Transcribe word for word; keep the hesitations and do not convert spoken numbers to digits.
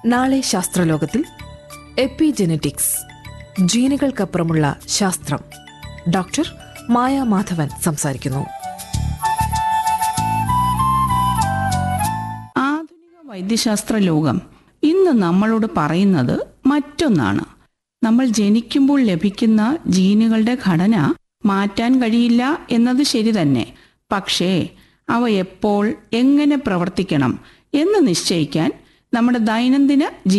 നാളെ ശാസ്ത്രലോകത്തിൽ എപ്പിജെനറ്റിക്സ്, ജീനുകൾക്കപ്പുറമുള്ള ശാസ്ത്രം. ഡോക്ടർ മായ മാധവൻ സംസാരിക്കുന്നു. ആധുനിക വൈദ്യശാസ്ത്ര ലോകം ഇന്ന് നമ്മളോട് പറയുന്നത് മറ്റൊന്നാണ്. നമ്മൾ ജനിക്കുമ്പോൾ ലഭിക്കുന്ന ജീനുകളുടെ ഘടന മാറ്റാൻ കഴിയില്ല എന്നത് ശരി തന്നെ. പക്ഷേ അവ എപ്പോൾ എങ്ങനെ പ്രവർത്തിക്കണം എന്ന് നിശ്ചയിക്കാൻ നമ്മുടെ ദൈനംദിന